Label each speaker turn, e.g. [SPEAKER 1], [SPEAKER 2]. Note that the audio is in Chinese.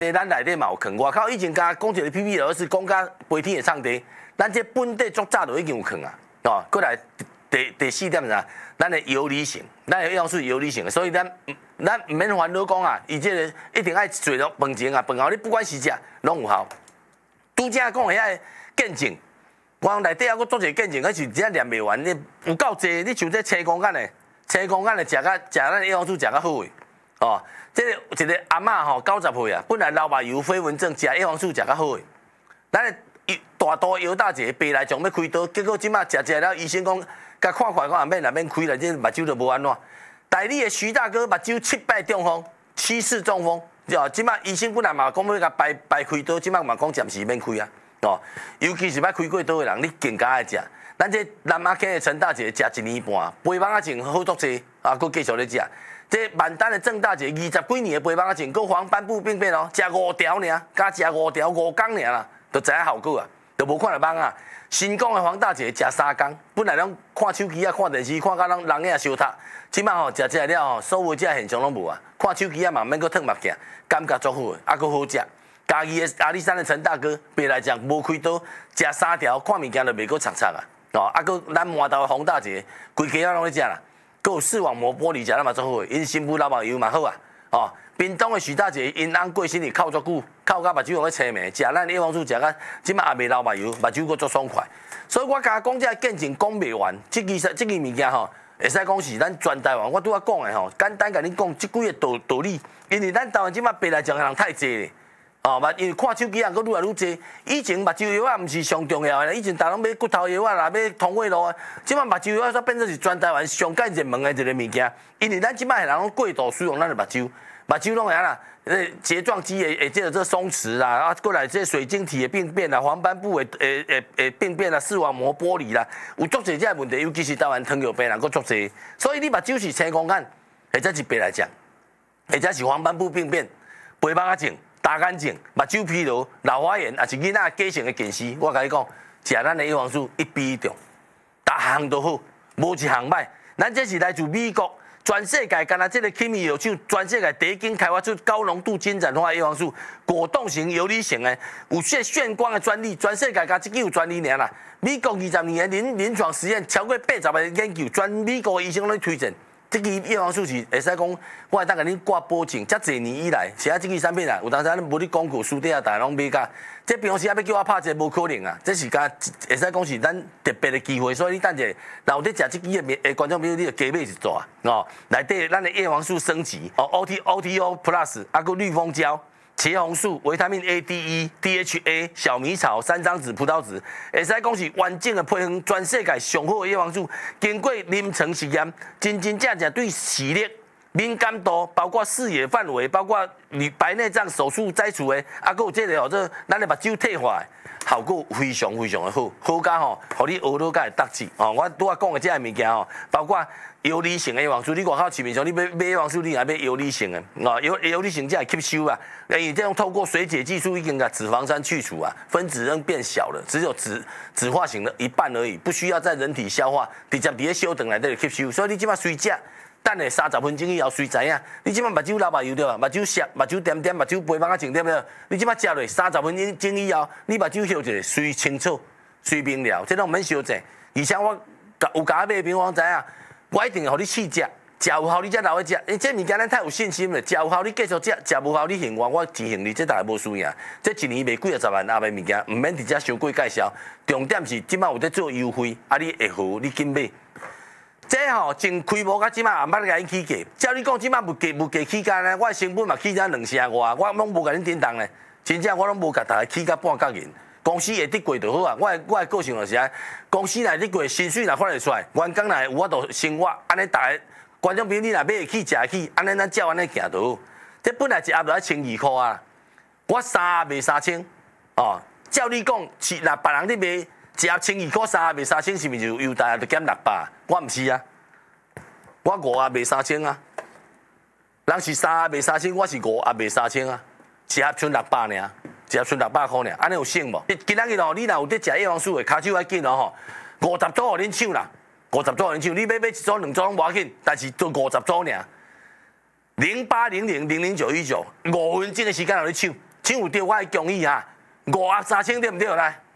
[SPEAKER 1] 咱内底嘛有坑，外口以前甲讲一个 PPLS 讲甲飞天会唱地，咱这本地足早就已经有坑啊，哦，过来第四点啥？咱的游离性，咱的样素游离性，所以咱唔免烦恼讲啊，伊这个一定爱做落饭前啊，饭后你不管是食拢有效。拄则讲遐个见证，我内底还佫做一个见证，迄是真念袂完，你有够济，你像这青公干的，青公干的食咱样素食较好诶，哦。这个一个阿嬷吼，90岁啊，本来老目油、飞蚊症，食叶黄素食较好诶。咱大肚腰大节，白内障要开刀，结果即摆食了，医生讲，甲看看也免开了，这目睭就无安怎。代理的徐大哥目睭7败中风，7次中风，哦，即摆医生本来嘛讲要甲排开刀，即摆嘛讲暂时免开啊，哦，尤其是捌开过刀的人，你更加爱食。咱这南马溪的陈大姐食1年半，肥蠓仔症好足济，啊，佫继续咧食。这万丹的郑大姐20几年的肥蠓仔症，佮黄斑部病变哦，食5条尔，加食5条5工尔啦，就知影效果啊，就无看到蠓啊。新讲的黄大姐食3工，本来拢看手机啊、看电视，看到人影烧塌，即摆吼食了吼，所有这现象拢无啊。看手机啊嘛，免佫脱目镜，感觉足好，啊佫好食。家己的阿里山的陈大哥，白来讲无开刀，食3条，看物件就袂佫擦擦啊。哦，啊佫咱麻豆的黄大姐，规家仔拢咧食啦。佮有视网膜玻璃食得嘛足好，因新妇老目油嘛好啊，哦，屏东的徐大姐因翁过身哩靠足久，靠甲目睭用咧青眉，食咱叶黄素食甲即摆也袂老目油，目睭佫足爽快。所以我甲讲这见证讲袂完，这个物件吼，会使讲是咱全台湾我拄仔讲的吼，简单甲你讲即几个道理，因为咱台湾即摆白内障的人太济咧。哦，因为看手机啊，佫愈来愈济。以前目睭药啊，毋是上重要的，以前大家拢买骨头药啊啦，买通胃路啊。即摆目睭药煞变做是全台湾上介热门的一个物件。因为咱即摆人拢过度使用咱的目睭，目睭拢会啦，睫状肌的这松弛啦，啊，过来这水晶体的病变啦，黄斑部的病变啦，视网膜剥离啦，有足侪这问题，尤其是台湾糖尿病人佫足侪。所以你目睭是青光眼，或者是白内障，或者是黄斑部病变、肥蠓仔症。大眼睛、目睭疲劳、老花眼，也是囡仔假性的近视。我甲你讲，食咱的叶黄素一比一中，逐项都好，无一项歹。咱这是来自美国，全世界干那这个 Kimi 药厂，全世界第一间开发出高浓度精简化的叶黄素，果冻型、游离型的，有炫光的专利，全世界甲这个有专利尔啦。美国20年的临床实验，超过80个研究，全美国的医生拢推荐。这个叶黄素是会使讲，我会当甲你挂保证，遮侪年以来，写这个产品啊，有当时咱无咧广告，书底啊，大家拢买甲。这平常时啊要叫我拍这无可能啊，这是甲会使讲是咱特别的机会，所以你等者，若有咧食这个的观众朋友，你就加买一组啊，哦，内底咱的叶黄素升级，哦 OTO Plus， 啊个绿蜂胶。茄红素、维他命 A、D、E、DHA、小米草、3张子、葡萄籽，会使讲是完整的配方，全世界上好的叶黄素，经过临床实验，真正对视力、敏感度，包括视野范围，包括白内障手术摘除的，啊，还有这个这咱的目睭退化的，效果非常非常的好，好甲吼，互你学到甲会得志哦。我拄仔讲的这个物件吼，包括游离性的叶黄素，你外口市面上你买叶黄素，你也买游离性的，哦，游离性才会吸收啊。因为这种透过水解技术已经把脂肪酸去除啊，分子仍变小了，只有脂化型的一半而已，不需要在人体消化，直接伫咧小肠内底吸收。所以你即摆随食，等下30分钟以后随知影，你即摆目睭流目油对吧？目睭涩、目睭点点、目睭肥蠓仔症对不对？你即摆食落30分钟以后，你目睭休一下，随清楚、随明了，这种免烧济。而且我有甲买平方知影。我一定互你试食，食有效你才留去食。因这物件咱太有信心了，食有效你继续食，食无效你嫌我钱嫌你，这大家无需要。这一年卖几十万阿的物件，唔免直接伤过介绍。重点是即摆有在做优惠，啊你会好你紧买。这吼从开幕到即摆也捌甲因起价，照你讲即摆物价起价呢，我的成本嘛起价2成外，我拢无甲恁叮当呢。真正我拢无甲大家起价半角银。公司会得过就好啊！我的个性就是啊，公司内得过，薪水若发得出来，员工内有法度生活，安尼大家观众朋友你若买得起、食得起，安尼咱照安尼行就好。这本来一盒就要1200块啊，我3盒卖3000，哦，照你讲，是若别人咧卖一盒1200块，3盒卖3000，是毋是就优待就减600？我毋是啊，我5盒卖3000啊，人是3盒卖3000，我是5盒卖3000啊，一盒剩600尔。一盒剩600块尔，安尼有省无？今仔日哦，你若有伫食叶黄素的，骹手要紧哦吼，50组互恁抢啦，50组互恁抢，你买一组2组拢无要紧，但是做50组尔。0800000919，5分钟的时间互你抢请有对我的建议哈，5亿3千对不对来？